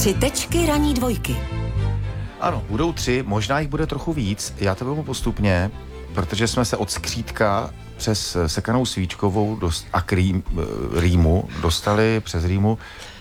3 tečky raní dvojky. Ano, budou 3, možná jich bude trochu víc. Já to vezmu postupně, protože jsme se od skřítka přes Sekanou Svíčkovou a Rýmu dostali přes Rýmu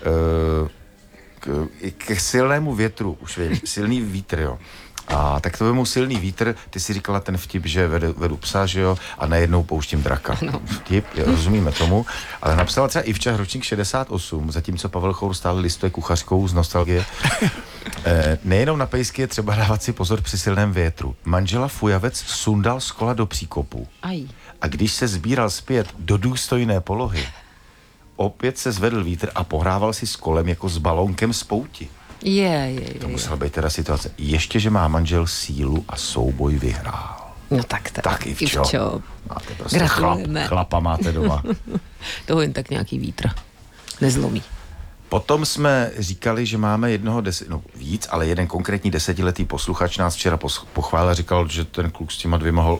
k silnému větru. Už vím, silný vítr, jo. A tak to vemu silný vítr, ty si říkala ten vtip, že vedu psa, že jo, a najednou pouštím draka. No. Vtip, rozumíme tomu, ale napsala třeba Ivča ročník 68, zatímco Pavel Chour stále listuje kuchařkou z nostalgie. Nejenom na pejsky je třeba dávat si pozor při silném větru. Manžela Fujavec sundal z kola do příkopu. Aj. A když se sbíral zpět do důstojné polohy, opět se zvedl vítr a pohrával si s kolem jako s balónkem z pouti. To musela být teda situace. Ještě, že má manžel sílu a souboj vyhrál. No tak Ivčo. Máte prostě gratulujeme. Chlapa máte doma. Toho jen tak nějaký vítr nezlomí. Potom jsme říkali, že máme víc, ale jeden konkrétní 10letý posluchač nás včera pochválil, říkal, že ten kluk s těma dvěma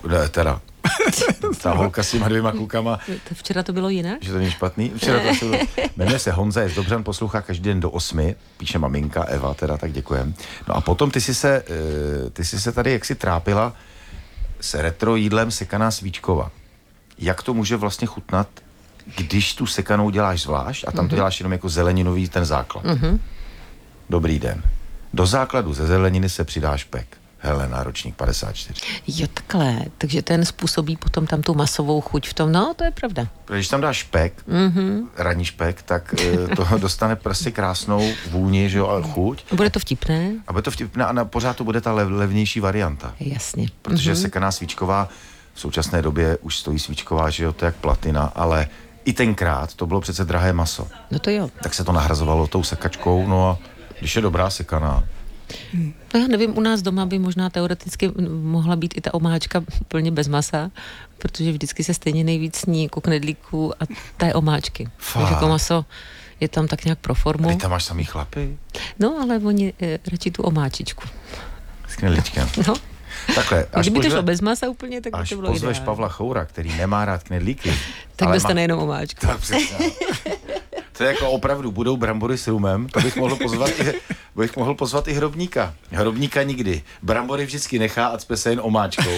ta holka s těma 2 klukama. Včera to bylo jinak? Že to není špatný? Včera to bylo. Jmenuje se Honza, je z Dobřan, poslouchá každý den do 8, píše maminka Eva, teda, tak děkujem. No a potom ty jsi se tady jaksi trápila s retro jídlem Sekaná Svíčkova. Jak to může vlastně chutnat, když tu sekanou děláš zvlášť a tam to děláš jenom jako zeleninový ten základ? Dobrý den. Do základu ze zeleniny se přidá špek. Helena, ročník 54. Jo, takhle. Takže ten způsobí potom tam tu masovou chuť v tom. No, to je pravda. Když tam dáš špek, ranní špek, tak to dostane prostě krásnou vůni, že jo, ale chuť. Bude to vtipné? A bude to vtipné a pořád to bude ta levnější varianta. Jasně. Protože Sekaná Svíčková v současné době už stojí Svíčková, že jo, to je jak platina, ale i tenkrát to bylo přece drahé maso. No to jo. Tak se to nahrazovalo tou sekačkou, no a když je dobrá sekaná. No já nevím, u nás doma by možná teoreticky mohla být i ta omáčka plně bez masa, protože vždycky se stejně nejvíc sní jako knedlíků a té omáčky. Takže to maso je tam tak nějak pro formu. A ty tam máš samý chlapy? No, ale oni radši tu omáčičku. S knedlíčkem. No. Takhle, kdyby to šlo bez masa úplně, tak by to bylo až pozveš ideální. Pavla Choura, který nemá rád knedlíky. Tak dostane jenom omáčku. Tak přesně. To je jako opravdu, budou brambory s rumem, to bych mohl pozvat i Hrobníka. Hrobníka nikdy. Brambory vždycky nechá a cpe se jen omáčkou.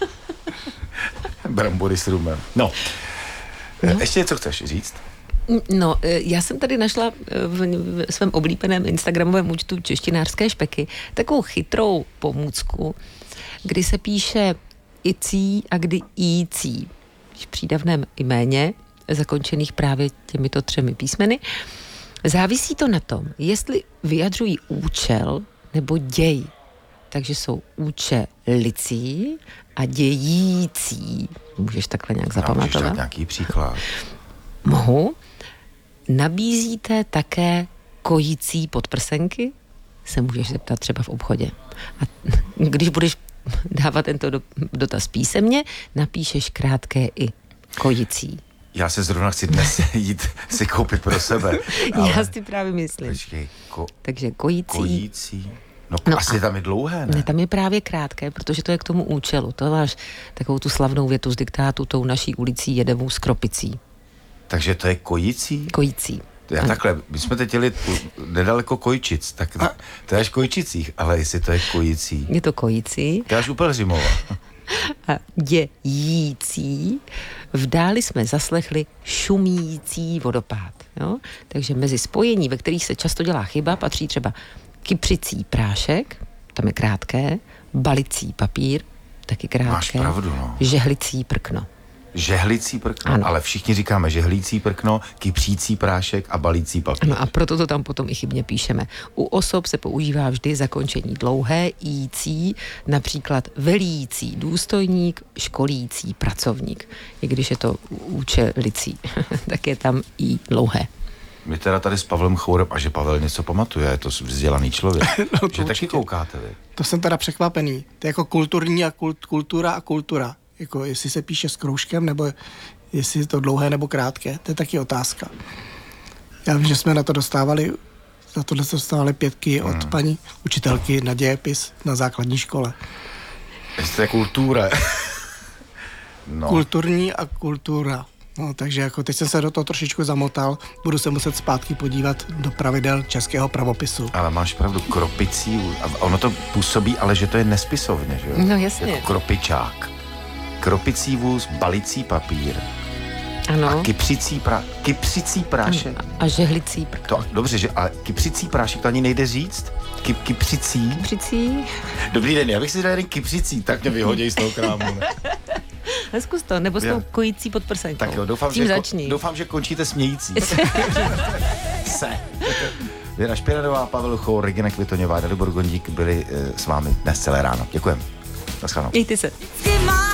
Brambory s rumem. No. Ještě něco chceš říct? No, já jsem tady našla v svém oblíbeném instagramovém účtu Češtinářské špeky takovou chytrou pomůcku, kdy se píše icí a kdy ící. V přídavném jméně, zakončených právě těmito 3 písmeny. Závisí to na tom, jestli vyjadřují účel nebo děj. Takže jsou účelicí a dějící. Můžeš takhle nějak zapamatovat? Můžeš dát nějaký příklad? Mohu. Nabízíte také kojící podprsenky? Se můžeš zeptat třeba v obchodě. A když budeš dávat tento dotaz písemně, napíšeš krátké i kojící. Já se zrovna chci dnes jít si koupit pro sebe. Já si právě myslím. Počkej, takže kojící. No asi tam je dlouhé, ne? Ne, tam je právě krátké, protože to je k tomu účelu. To máš takovou tu slavnou větu z diktátu, tou naší ulicí jede vůz s kropicí. Takže to je kojící? Kojící. Já takhle, my jsme teď jeli nedaleko Kojčic, tak to je až Kojčicích, ale jestli to je kojící. Je to kojící. To je až u Pelhřimova. A dějící. V dáli jsme zaslechli šumící vodopád. Jo? Takže mezi spojení, ve kterých se často dělá chyba, patří třeba kypřicí prášek, tam je krátké, balicí papír, taky krátké. Máš pravdu, no. Žehlicí prkno. Žehlicí prkno, ano. Ale všichni říkáme žehlící prkno, kypřící prášek a balící papír. Ano, a proto to tam potom i chybně píšeme. U osob se používá vždy zakončení dlouhé, ící, například velící důstojník, školící pracovník. I když je to účelicí, tak je tam i dlouhé. My teda tady s Pavlem Chourem, a že Pavel něco pamatuje, je to vzdělaný člověk. No, že taky koukáte vy. To jsem teda překvapený. To je jako kulturní a kultura a kultura. Jako jestli se píše s kroužkem, nebo jestli je to dlouhé nebo krátké. To je taky otázka. Já vím, že jsme na to dostávali 5 od paní učitelky na dějepis na základní škole. Jestli to je kultura. No. Kulturní a kultura. No, takže jako teď jsem se do toho trošičku zamotal, budu se muset zpátky podívat do pravidel českého pravopisu. Ale máš pravdu, kropicí, a ono to působí, ale že to je nespisovně, že jo? No jasně. Jako kropičák. Kropicí vůz, balicí papír. Ano. A kypřicí prášek. A žehlicí. To, dobře, že a kypřicí prášek to ani nejde říct? Kypřicí? Kypřicí. Dobrý den, já bych si dal jeden kypřicí, tak mě vyhodí z toho krámu. Ne? Zkus to, nebo s tou kojící pod prsenkou. Tak jo, doufám, že končíte smějící. Se. Věra Špinadová, Pavel Chor, Regina Kvitoňová, Dalibor Gondík byli s vámi dnes celé ráno. Děkujem. Naschledanou. Mějte se.